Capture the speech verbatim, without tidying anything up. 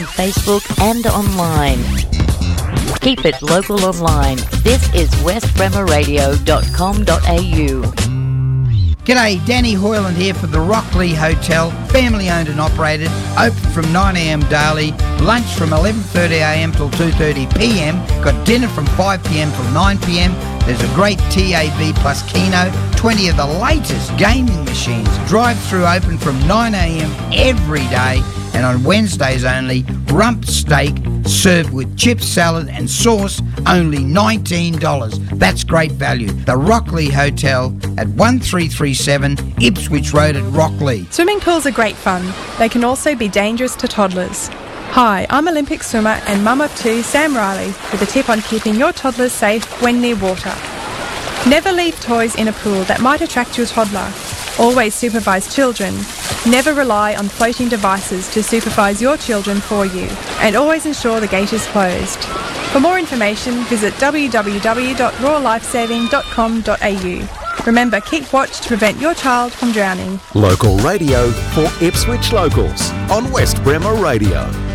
Facebook and online. Keep it local online. This is west bremer radio dot com dot a u. G'day, Danny Hoyland here for the Rockley Hotel, family owned and operated, open from nine a m daily, lunch from eleven thirty a m till two thirty p m, got dinner from five p m till nine p m. There's a great T A V plus Keno, twenty of the latest gaming machines, drive-through open from nine a m every day, and on Wednesdays only, rump steak served with chips, salad and sauce, only nineteen dollars. That's great value. The Rockley Hotel at one three three seven Ipswich Road at Rockley. Swimming pools are great fun. They can also be dangerous to toddlers. Hi, I'm Olympic swimmer and mum of two, Sam Riley, with a tip on keeping your toddlers safe when near water. Never leave toys in a pool that might attract your toddler. Always supervise children. Never rely on floating devices to supervise your children for you. And always ensure the gate is closed. For more information, visit w w w dot raw lifesaving dot com dot a u. Remember, keep watch to prevent your child from drowning. Local radio for Ipswich locals on West Bremer Radio.